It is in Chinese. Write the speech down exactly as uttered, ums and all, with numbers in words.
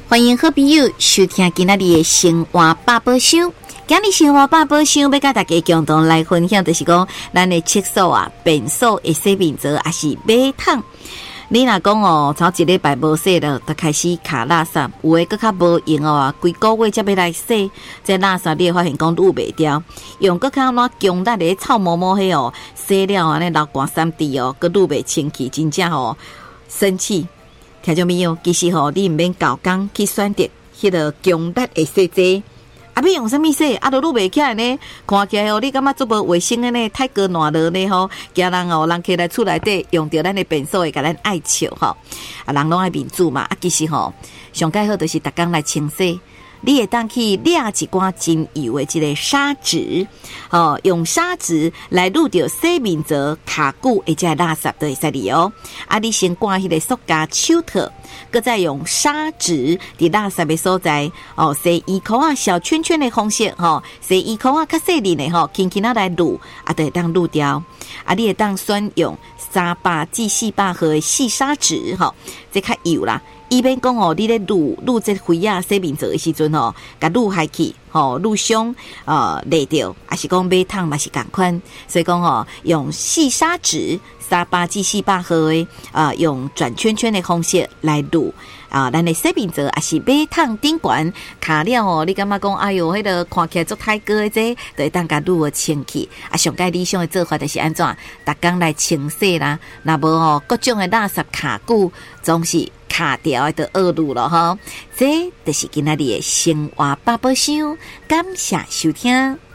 欢迎好朋友收听今仔日的生活百宝箱。今日生活百宝箱要甲大家共同来分享，就是讲咱的厕所啊、便所的洗面槽还是马桶。你若讲哦，头一礼拜无洗了，就开始卡垃圾，有诶搁较无用哦啊，规个月才要来洗，这垃圾你会发现讲撸袂掉，用搁较哪强力的臭毛毛迄哦，洗了安尼流汗三滴哦，搁撸袂清气，真正哦生气。听众朋友，其实吼、哦，你毋免搞工去选择迄个强力的洗剂，啊，要用啥物洗？啊，都撸袂起来呢？看起来哦，你感觉做无卫生的呢？太过烂了呢吼，惊人哦，人起来厝内底用到咱的便所会甲咱爱笑吼，啊，人拢爱面子嘛。啊，其实吼、哦，上介好就是逐工来清洗。你会当去掠一寡真油的这个砂纸，哦，用砂纸来撸掉洗面槽卡骨的这个垃圾都会使利哦。啊，你先挂迄个塑胶手套，搁再用砂纸伫垃圾的所在，哦，洗衣裤啊小圈圈的方式，吼、哦，洗衣裤啊较细腻的吼，轻轻啊来撸，啊，就会当撸掉。啊，你会当选用三百至四百毫的细砂纸，吼、哦，这较油啦。伊免讲哦，你咧撸撸这灰啊洗面槽的时阵哦，甲撸下去，吼撸伤呃裂掉，还是讲马桶嘛是共款，所以讲哦，用细砂纸三百至四百毫的啊，用转圈圈的方式来撸啊，咱的洗面槽还是马桶顶悬卡了哦，你感觉讲哎哟，迄、那个看起来做太高的这，就会当甲撸个清气啊，上界理想的做法就是安怎，逐工来清洗啦，若无哦各种的垃圾卡骨总是。卡掉的恶路了哈，这就是今仔日的生活百宝箱，感谢收听。